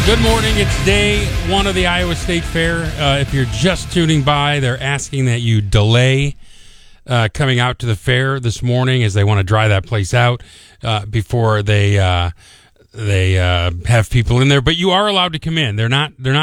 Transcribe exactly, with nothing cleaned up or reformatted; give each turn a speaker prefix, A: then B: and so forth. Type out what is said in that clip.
A: Good morning. It's day one of the Iowa State Fair. Uh, if you're just tuning by, they're asking that you delay uh, coming out to the fair this morning as they want to dry that place out uh, before they uh, they uh, have people in there. But you are allowed to come in. They're not. They're not.